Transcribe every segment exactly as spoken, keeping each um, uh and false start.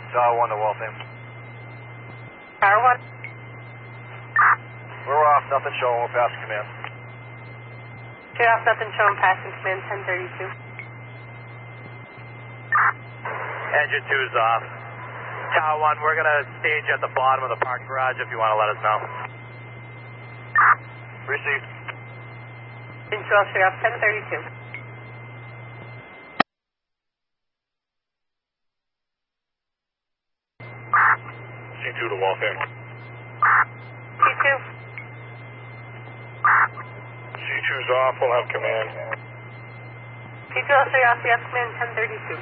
Tower one to Waltham. Tower one. We're off, nothing showing, we're passing command. Clear off, nothing showing, passing command ten thirty-two. Engine two's off. Tower one, we're going to stage at the bottom of the parking garage if you want to let us know. Received. Engine two, I'll clear off ten thirty-two. C two to Waltham. C two. C two's off, we'll have command. C two, I'll clear off, we have command ten thirty-two.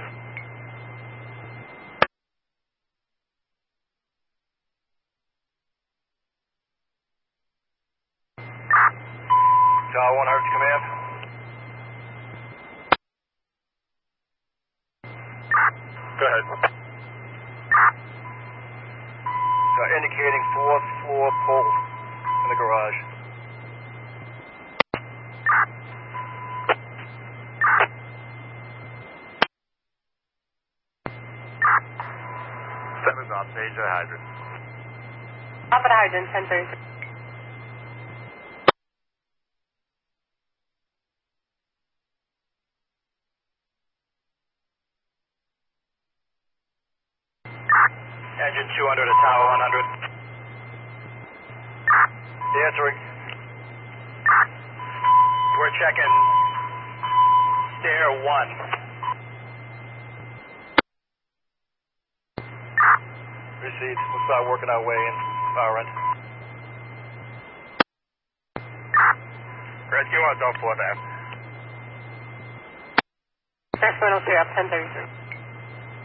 Tower one, Hertz command. Go ahead. Uh, indicating fourth floor pole in the garage. Seven's off stage at hydrant. Off at hydrant, ten thirty-two. Engine two hundred to Tower one hundred. Answering. We're checking stair one. Received. We'll start working our way in, our end. Rescue one, don't for that. Next one, I'll clear off ten thirty-three.